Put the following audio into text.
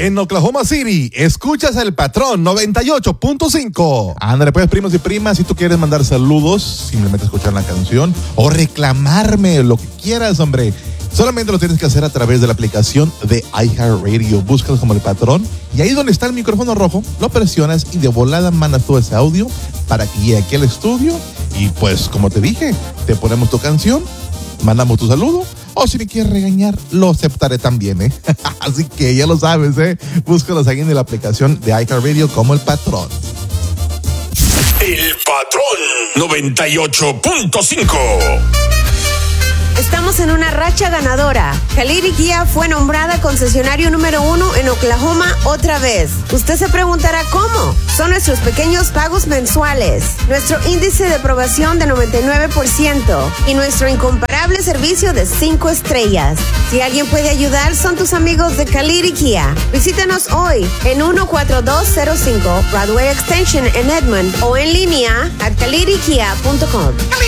en Oklahoma City, escuchas El Patrón 98.5. Ándale, pues, primos y primas, si tú quieres mandar saludos, simplemente escuchar la canción o reclamarme lo que quieras, hombre. Solamente lo tienes que hacer a través de la aplicación de iHeartRadio. Búscalos como El Patrón y ahí donde está el micrófono rojo, lo presionas y de volada mandas todo ese audio para que llegue aquí al estudio. Y pues, como te dije, te ponemos tu canción, mandamos tu saludo. O si me quieres regañar, lo aceptaré también, ¿eh? Así que ya lo sabes, ¿eh? Búscalos ahí en la aplicación de iHeartRadio como El Patrón. El Patrón 98.5. Estamos en una racha ganadora. Khalili Kia fue nombrada concesionario número 1 en Oklahoma otra vez. Usted se preguntará cómo. Son nuestros pequeños pagos mensuales, nuestro índice de aprobación de 99% y nuestro incomparable servicio de 5 estrellas. Si alguien puede ayudar, son tus amigos de Khalili Kia. Visítanos hoy en 14205 Broadway Extension en Edmond o en línea a khalilikia.com.